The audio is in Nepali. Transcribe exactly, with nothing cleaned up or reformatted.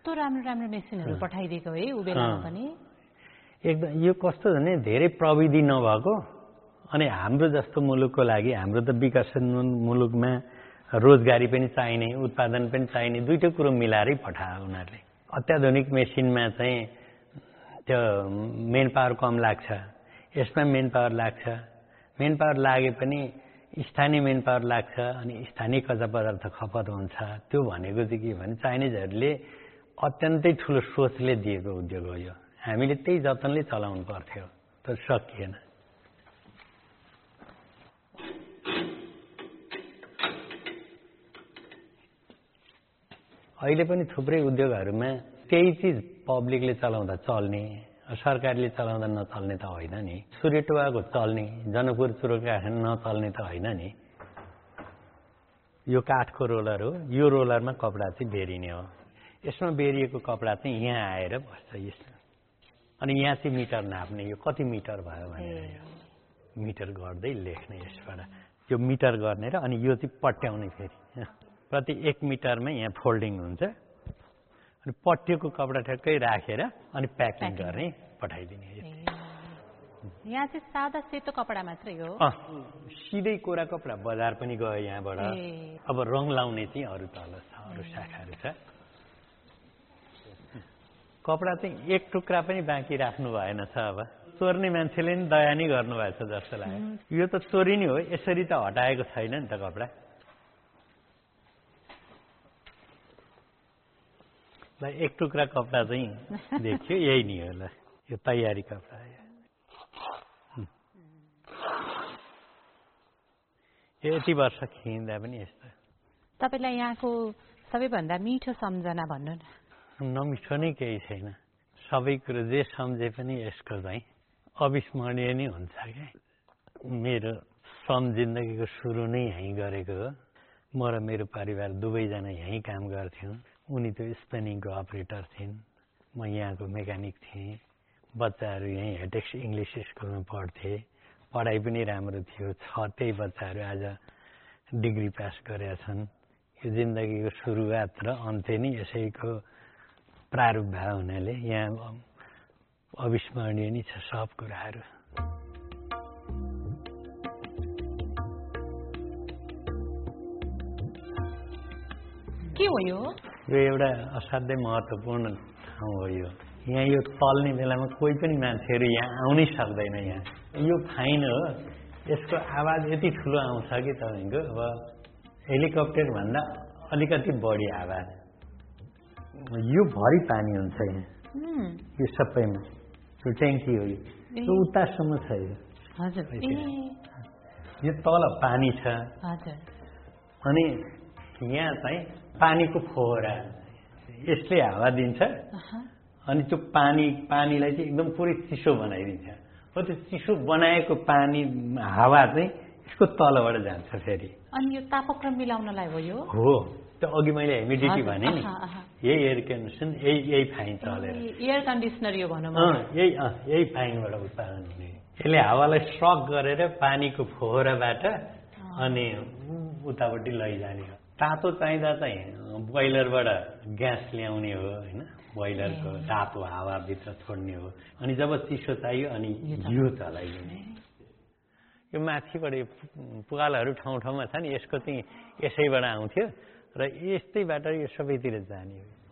कस्तो राम्रो राम्रो मेसिनहरू पठाइदिएको है उ बेलामा पनि एकदम यो कस्तो भने धेरै प्रविधि नभएको अनि हाम्रो जस्तो मुलुकको लागि हाम्रो त विकसित मुलुकमा रोजगारी पनि चाहिने उत्पादन पनि चाहिने दुईटै कुरो मिलाएरै पठायो उनीहरूले अत्याधुनिक मेसिनमा चाहिँ त्यो मेन पावर कम लाग्छ यसमा मेन पावर लाग्छ मेन पावर लागे पनि स्थानीय मेन पावर लाग्छ अनि स्थानीय कच्चा पदार्थ खपत हुन्छ त्यो भनेको चाहिँ के भने चाइनिजहरूले अत्यन्तै ठुलो सोचले दिएको उद्योग हो यो हामीले त्यही जतनले चलाउनु पर्थ्यो तर सकिएन अहिले पनि थुप्रै उद्योगहरूमा त्यही चिज पब्लिकले चलाउँदा चल्ने सरकारले चलाउँदा नचल्ने त होइन नि सूर्यटुवाको चल्ने जनकपुर चुरोका नचल्ने त होइन नि यो काठको रोलर हो यो रोलरमा कपडा चाहिँ बेरिने हो यसमा बेरिएको कपडा चाहिँ यहाँ आएर बस्छ यसमा अनि यहाँ चाहिँ मिटर नाप्ने यो कति मिटर भयो भनेर मिटर गर्दै लेख्ने यसबाट यो मिटर गर्ने र अनि यो चाहिँ पट्याउने फेरि प्रति एक मिटरमा यहाँ फोल्डिङ हुन्छ अनि पट्टिएको कपडा ठ्याक्कै राखेर अनि प्याकिङ गर्ने पठाइदिने यहाँ चाहिँ सादा सेतो कपडा मात्रै हो सिधै कोरा कपडा बजार पनि गयो यहाँबाट अब रङ लाउने चाहिँ अरू तल छ अरू शाखाहरू छ कपडा चाहिँ एक टुक्रा पनि बाँकी राख्नु भएन छ अब चोर्ने मान्छेले नि दया नै गर्नुभएछ जस्तो लाग्यो यो त चोरी नै हो यसरी त हटाएको छैन नि त कपडा ल एक टुक्रा कपडा चाहिँ देखियो यही नि हो ल यो तयारी कपडा यो यति वर्ष खिच्दा पनि यस्तो तपाईलाई यहाँको सबैभन्दा मिठो सम्झना भन्नु न नमिठो नै केही छैन सबै कुरो जे सम्झे पनि यसको चाहिँ अविस्मरणीय नै हुन्छ क्या मेरो श्रम जिन्दगीको सुरु नै यहीँ गरेको हो म र मेरो परिवार दुवैजना यहीँ काम गर्थ्यौँ उनी त्यो स्पेनिङको अपरेटर थिइन् म यहाँको मेकानिक थिएँ बच्चाहरू यहीँ हेटेक्स इङ्ग्लिस स्कुलमा पढ्थे पढाइ पनि राम्रो थियो छ त्यही बच्चाहरू आज डिग्री पास गरेका छन् यो जिन्दगीको सुरुवात र अन्त्य नै यसैको प्रारूप भए हुनाले यहाँ अविस्मरणीय नै छ सब कुराहरू के हो यो यो एउटा असाध्यै महत्त्वपूर्ण ठाउँ हो यो यहाँ यो चल्ने बेलामा कोही पनि मान्छेहरू यहाँ आउनै सक्दैन यहाँ यो फाइन हो यसको आवाज यति ठुलो आउँछ कि तपाईँको अब हेलिकप्टर भन्दा अलिकति बढी आवाज यो भरि पानी हुन्छ यहाँ यो सबैमा यो ट्याङ्की हो यो उतासम्म छ यो यो तल पानी छ अनि यहाँ चाहिँ पानीको फोहरा यसले हावा दिन्छ अनि त्यो पानी पानीलाई चाहिँ एकदम पुरै चिसो बनाइदिन्छ हो त्यो चिसो बनाएको पानी हावा चाहिँ यसको तलबाट जान्छ फेरि अनि यो तापक्रम मिलाउनलाई हो यो हो त्यो अघि मैले ह्युमिडिटी भने नि यही एयर कन्डिसन यही यही फाइन चलेर एयर कन्डिसनर यो भनौँ यही यही फाइनबाट उत्पादन हुने यसले हावालाई स्ट्रक गरेर पानीको फोहराबाट अनि उतापट्टि लैजाने हो तातो चाहिँदा चाहिँ बोइलरबाट ग्यास ल्याउने हो होइन बोइलरको तातो हावाभित्र छोड्ने हो अनि जब चिसो चाहियो अनि यो चलाइदिने यो माथिबाट पुगालहरू ठाउँ ठाउँमा छ नि यसको चाहिँ यसैबाट आउँथ्यो र यस्तैबाट यो सबैतिर जाने हो